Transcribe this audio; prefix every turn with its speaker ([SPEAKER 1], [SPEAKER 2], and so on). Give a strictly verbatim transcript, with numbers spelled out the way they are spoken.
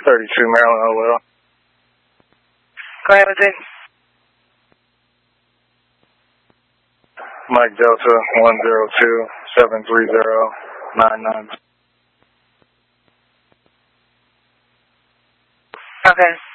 [SPEAKER 1] thirty-two Maryland, O L.
[SPEAKER 2] Go ahead, Jay.
[SPEAKER 1] Mike Delta, one zero two, seven three zero, nine nine.
[SPEAKER 2] Okay.